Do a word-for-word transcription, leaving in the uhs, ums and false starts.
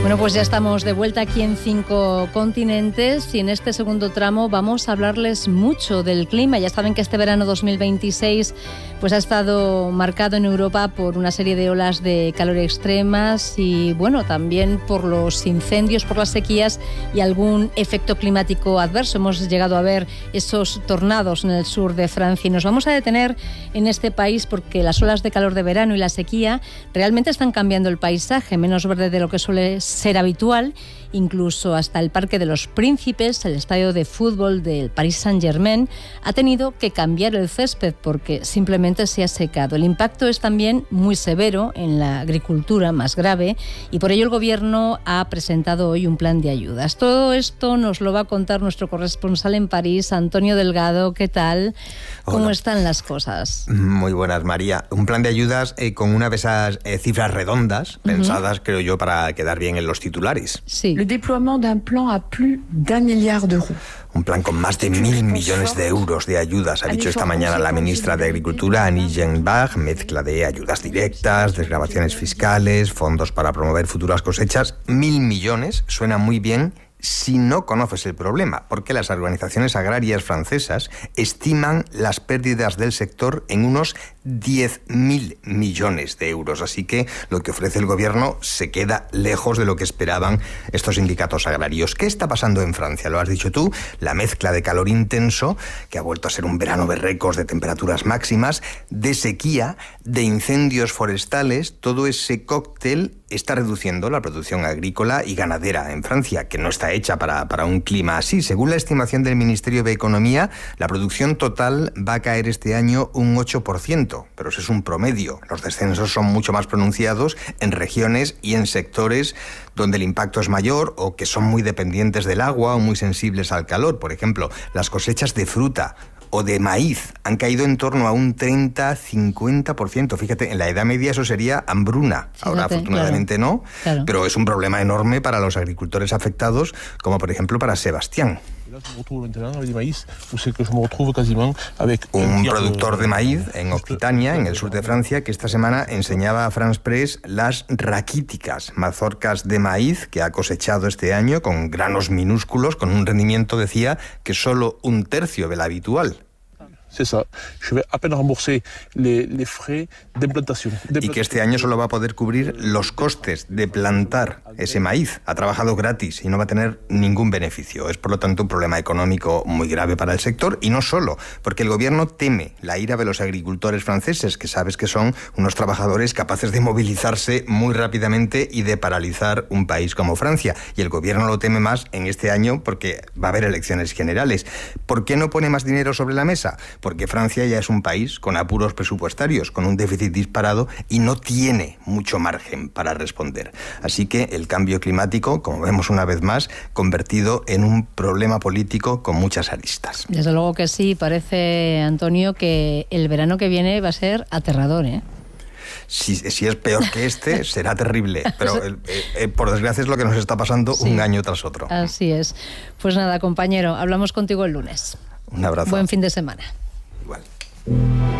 Bueno, pues ya estamos de vuelta aquí en Cinco Continentes y en este segundo tramo vamos a hablarles mucho del clima. Ya saben que este verano dos mil veintiséis pues ha estado marcado en Europa por una serie de olas de calor extremas y bueno, también por los incendios, por las sequías y algún efecto climático adverso. Hemos llegado a ver esos tornados en el sur de Francia y nos vamos a detener en este país porque las olas de calor de verano y la sequía realmente están cambiando el paisaje, menos verde de lo que suele ser habitual. Incluso hasta el Parque de los Príncipes, el estadio de fútbol del Paris Saint-Germain, ha tenido que cambiar el césped porque simplemente se ha secado. El impacto es también muy severo en la agricultura, más grave, y por ello el Gobierno ha presentado hoy un plan de ayudas. Todo esto nos lo va a contar nuestro corresponsal en París, Antonio Delgado. ¿Qué tal? ¿Cómo Hola. están las cosas? Muy buenas, María. Un plan de ayudas eh, con una de esas eh, cifras redondas, uh-huh. pensadas, creo yo, para quedar bien en los titulares. Sí. Le déploiement d'un plan a plus d'un milliard d'euros. Un plan con más de mil millones de euros de ayudas, ha dicho esta mañana la ministra de Agricultura, Annie Genbach, mezcla de ayudas directas, desgravaciones fiscales, fondos para promover futuras cosechas. Mil millones suena muy bien si no conoces el problema, porque las organizaciones agrarias francesas estiman las pérdidas del sector en unos diez mil millones de euros. Así que lo que ofrece el gobierno se queda lejos de lo que esperaban estos sindicatos agrarios. ¿Qué está pasando en Francia? Lo has dicho tú, la mezcla de calor intenso, que ha vuelto a ser un verano de récords de temperaturas máximas, de sequía, de incendios forestales. Todo ese cóctel está reduciendo la producción agrícola y ganadera en Francia, que no está hecha para, para un clima así. Según la estimación del Ministerio de Economía, la producción total va a caer este año un ocho por ciento, pero eso es un promedio. Los descensos son mucho más pronunciados en regiones y en sectores donde el impacto es mayor o que son muy dependientes del agua o muy sensibles al calor. Por ejemplo, las cosechas de fruta o de maíz han caído en torno a un treinta a cincuenta por ciento. Fíjate, en la Edad Media eso sería hambruna. Fíjate, ahora afortunadamente claro, no, claro. pero es un problema enorme para los agricultores afectados, como por ejemplo para Sebastián. Un productor de maíz en Occitania, en el sur de Francia, que esta semana enseñaba a France Press las raquíticas, mazorcas de maíz que ha cosechado este año con granos minúsculos, con un rendimiento, decía, que solo un tercio del habitual. C'est ça. Je vais à peine rembourser les, les frais d'implantación. Y que este año solo va a poder cubrir los costes de plantar ese maíz. Ha trabajado gratis y no va a tener ningún beneficio. Es, por lo tanto, un problema económico muy grave para el sector, y no solo, porque el gobierno teme la ira de los agricultores franceses, que sabes que son unos trabajadores capaces de movilizarse muy rápidamente y de paralizar un país como Francia. Y el gobierno lo teme más en este año porque va a haber elecciones generales. ¿Por qué no pone más dinero sobre la mesa? Porque Francia ya es un país con apuros presupuestarios, con un déficit disparado y no tiene mucho margen para responder. Así que el cambio climático, como vemos una vez más, convertido en un problema político con muchas aristas. Desde luego que sí, parece, Antonio, que el verano que viene va a ser aterrador, ¿eh? Si, si es peor que este, será terrible. Pero eh, eh, por desgracia es lo que nos está pasando sí. un año tras otro. Así es. Pues nada, compañero, hablamos contigo el lunes. Un abrazo. Buen fin de semana. Igual.